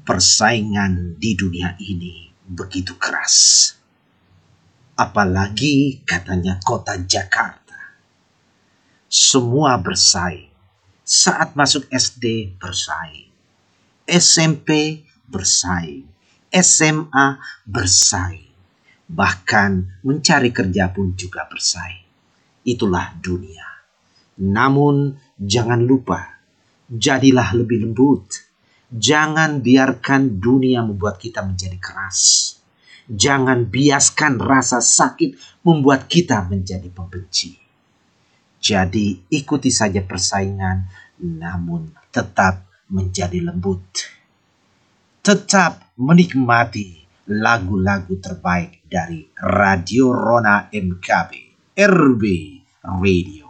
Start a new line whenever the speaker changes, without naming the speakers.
Persaingan di dunia ini begitu keras. Apalagi katanya kota Jakarta. Semua bersaing. Saat masuk SD bersaing. SMP bersaing. SMA bersaing. Bahkan mencari kerja pun juga bersaing. Itulah dunia. Namun jangan lupa, jadilah lebih lembut. Jangan biarkan dunia membuat kita menjadi keras. Jangan biaskan rasa sakit membuat kita menjadi pembenci. Jadi ikuti saja persaingan, namun tetap menjadi lembut. Tetap menikmati lagu-lagu terbaik dari Radio Rona MKB RB Radio.